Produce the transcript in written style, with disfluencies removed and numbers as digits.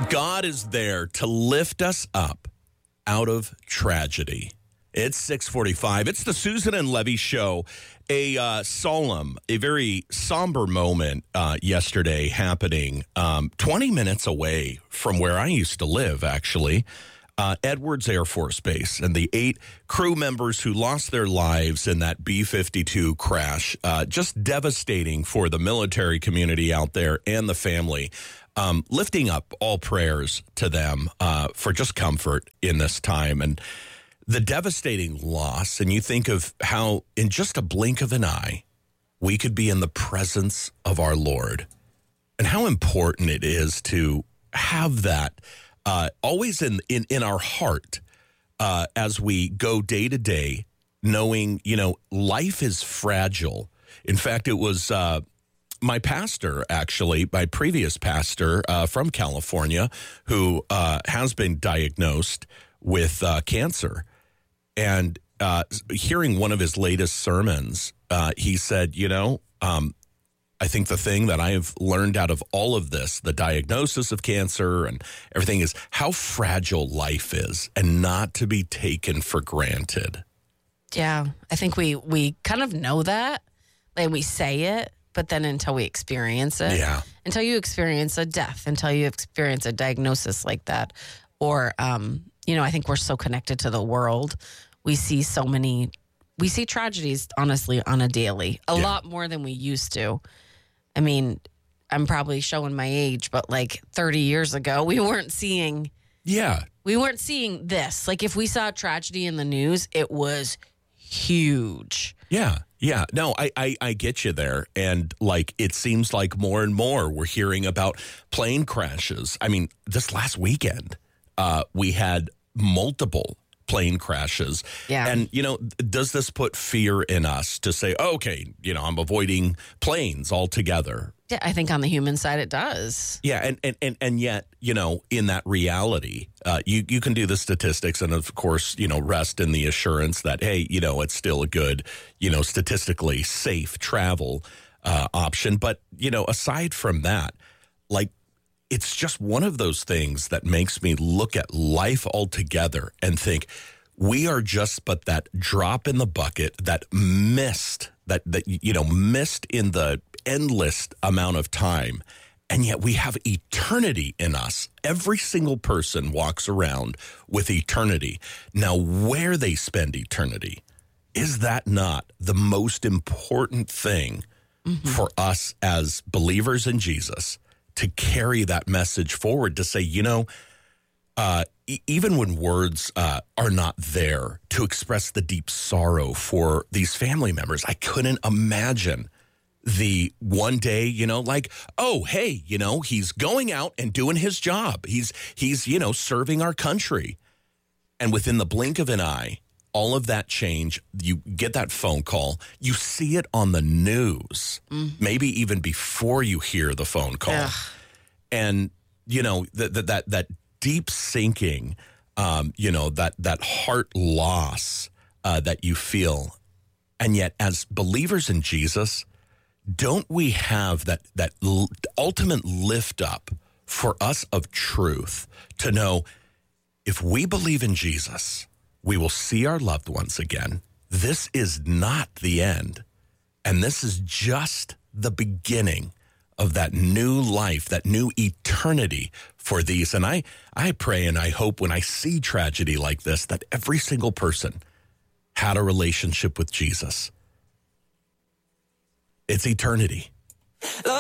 God is there to lift us up out of tragedy. It's 6:45. It's the Susan and Levy Show. A solemn, a very somber moment yesterday happening 20 minutes away from where I used to live, actually. Edwards Air Force Base, and the 8 crew members who lost their lives in that B-52 crash. Just devastating for the military community out there and the family. Lifting up all prayers to them for just comfort in this time. And the devastating loss, and you think of how in just a blink of an eye, we could be in the presence of our Lord. And how important it is to have that always in our heart as we go day to day, knowing, life is fragile. In fact, it was my pastor, actually, my previous pastor from California, who has been diagnosed with cancer. And hearing one of his latest sermons, he said, I think the thing that I have learned out of all of this, the diagnosis of cancer and everything, is how fragile life is and not to be taken for granted. Yeah, I think we kind of know that, and we say it, but then until we experience it, until you experience a death, until you experience a diagnosis like that, or, I think we're so connected to the world. We see tragedies, honestly, on a daily, a lot more than we used to. I mean, I'm probably showing my age, but like 30 years ago, we weren't seeing this. Like if we saw a tragedy in the news, it was huge. Yeah. No, I get you there. And like, it seems like more and more we're hearing about plane crashes. I mean, this last weekend, we had multiple plane crashes. Yeah. And, does this put fear in us to say, okay, I'm avoiding planes altogether? Yeah, I think on the human side it does. Yeah, and yet, in that reality, you can do the statistics and, of course, rest in the assurance that, hey, it's still a good, statistically safe travel option. But, aside from that, like, it's just one of those things that makes me look at life altogether and think we are just but that drop in the bucket, that mist, that mist in the endless amount of time. And yet we have eternity in us. Every single person walks around with eternity. Now, where they spend eternity, is that not the most important thing for us as believers in Jesus? To carry that message forward, to say, even when words are not there to express the deep sorrow for these family members, I couldn't imagine the one day, oh, hey, he's going out and doing his job. He's serving our country. And within the blink of an eye, all of that change, you get that phone call, you see it on the news, maybe even before you hear the phone call. Ugh. And, that deep sinking, that heart loss that you feel. And yet as believers in Jesus, don't we have that ultimate lift up for us of truth to know if we believe in Jesus, we will see our loved ones again. This is not the end. And this is just the beginning of that new life, that new eternity for these. And I pray and I hope when I see tragedy like this, that every single person had a relationship with Jesus. It's eternity.